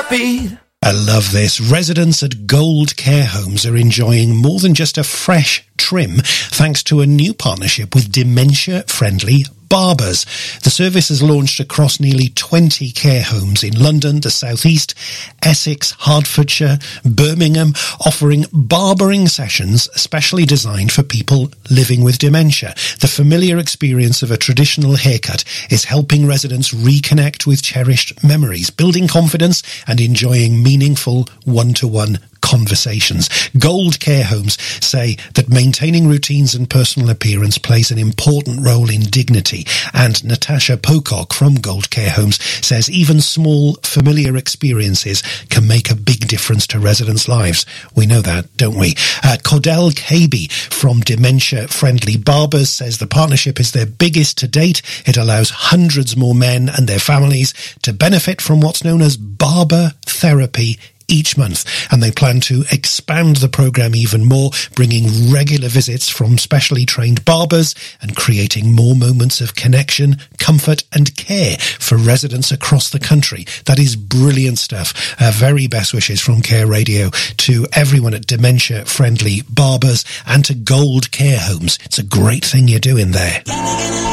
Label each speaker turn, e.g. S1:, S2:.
S1: feet.
S2: I love this. Residents at Gold Care Homes are enjoying more than just a fresh trim thanks to a new partnership with dementia-friendly barbers. The service has launched across nearly 20 care homes in London, the South East, Essex, Hertfordshire, Birmingham, offering barbering sessions specially designed for people living with dementia. The familiar experience of a traditional haircut is helping residents reconnect with cherished memories, building confidence and enjoying meaningful one-to-one conversations. Gold Care Homes say that maintaining routines and personal appearance plays an important role in dignity, and Natasha Pocock from Gold Care Homes says even small, familiar experiences can make a big difference to residents' lives. We know that, don't we? Cordell Caby from Dementia Friendly Barbers says the partnership is their biggest to date. It allows hundreds more men and their families to benefit from what's known as barber therapy each month, and they plan to expand the program even more, bringing regular visits from specially trained barbers and creating more moments of connection, comfort and care for residents across the country. That is brilliant stuff. Very best wishes from Care Radio to everyone at Dementia Friendly Barbers and to Gold Care Homes. It's a great thing you're doing there.